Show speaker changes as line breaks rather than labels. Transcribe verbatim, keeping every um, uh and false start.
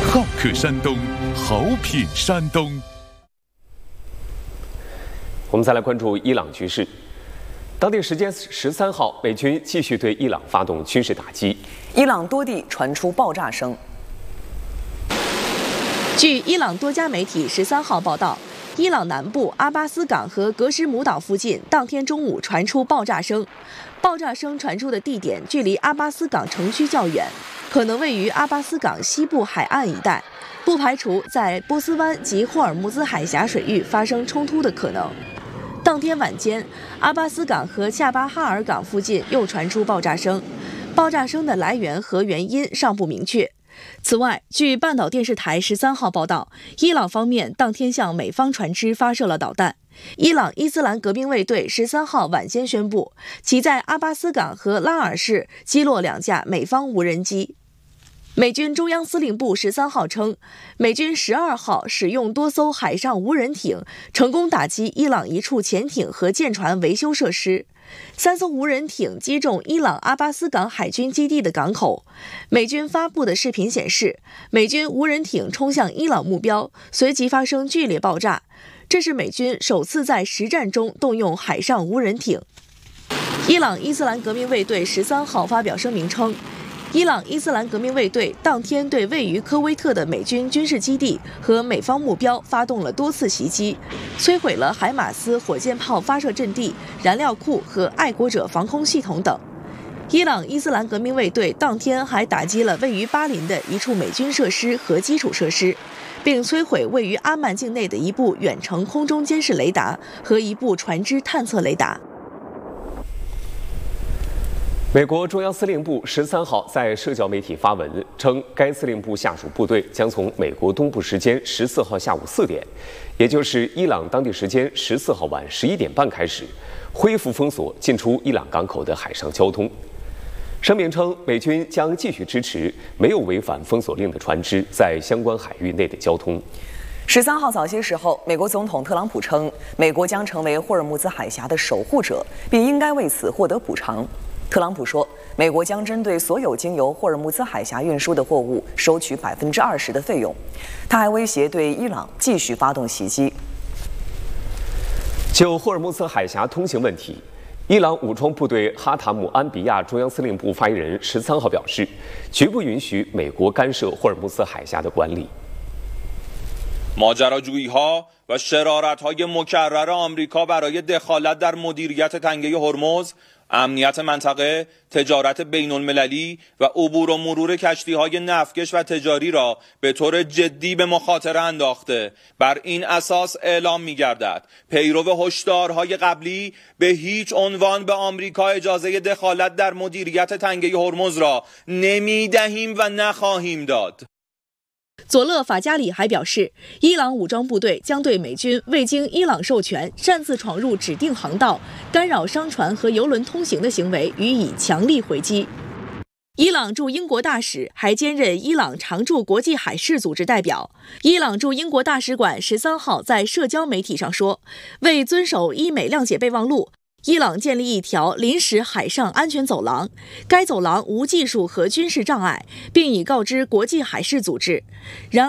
好客山东，好品山东。
我们再来关注伊朗局势。当地时间十三号，美军继续对伊朗发动军事打击，
伊朗多地传出爆炸声。
据伊朗多家媒体十三号报道，伊朗南部阿巴斯港和格什姆岛附近当天中午传出爆炸声，爆炸声传出的地点距离阿巴斯港城区较远，可能位于阿巴斯港西部海岸一带，不排除在波斯湾及霍尔木兹海峡水域发生冲突的可能。当天晚间，阿巴斯港和恰巴哈尔港附近又传出爆炸声，爆炸声的来源和原因尚不明确。此外，据半岛电视台十三号报道，伊朗方面当天向美方船只发射了导弹。伊朗伊斯兰革命卫队十三号晚间宣布，其在阿巴斯港和拉尔市击落两架美方无人机。美军中央司令部十三号称，美军十二号使用多艘海上无人艇成功打击伊朗一处潜艇和舰船维修设施。三艘无人艇击中伊朗阿巴斯港海军基地的港口。美军发布的视频显示，美军无人艇冲向伊朗目标，随即发生剧烈爆炸。这是美军首次在实战中动用海上无人艇。伊朗伊斯兰革命卫队十三号发表声明称，伊朗伊斯兰革命卫队当天对位于科威特的美军军事基地和美方目标发动了多次袭击，摧毁了海马斯火箭炮发射阵地、燃料库和爱国者防空系统等。伊朗伊斯兰革命卫队当天还打击了位于巴林的一处美军设施和基础设施，并摧毁位于阿曼境内的一部远程空中监视雷达和一部船只探测雷达。
美国中央司令部十三号在社交媒体发文称，该司令部下属部队将从美国东部时间十四号下午四点，也就是伊朗当地时间十四号晚十一点半开始，恢复封锁进出伊朗港口的海上交通。声明称，美军将继续支持没有违反封锁令的船只在相关海域内的交通。
十三号早些时候，美国总统特朗普称，美国将成为霍尔木兹海峡的守护者，并应该为此获得补偿。特朗普说，美国将针对所有经由霍尔木兹海峡运输的货物收取百分之二十的费用。他还威胁对伊朗继续发动袭击。
就霍尔木兹海峡通行问题，伊朗武装部队哈塔姆安比亚中央司令部发言人十三号表示，绝不允许美国干涉霍尔木兹海峡的管理。
ماجراجویی‌ها و شرارت‌های مکرر آمریکا برای دخالت در مدیریت تنگه هرمز، امنیت منطقه، تجارت بین‌المللی و عبور و مرور کشتی‌های نفتکش و تجاری را به طور جدی به مخاطره انداخته. بر این اساس اعلام می‌گردد پیرو هشدارهای قبلی به هیچ عنوان به آمریکا اجازه دخالت در مدیریت تنگه هرمز را نمی‌دهیم و نخواهیم داد.
佐勒法加里还表示，伊朗武装部队将对美军未经伊朗授权擅自闯入指定航道、干扰商船和油轮通行的行为予以强力回击。伊朗驻英国大使还兼任伊朗常驻国际海事组织代表。伊朗驻英国大使馆十三号在社交媒体上说，为遵守伊美谅解备忘录，伊朗建立一条临时海上安全走廊，该走廊无技术和军事障碍，并已告知国际海事组织。然而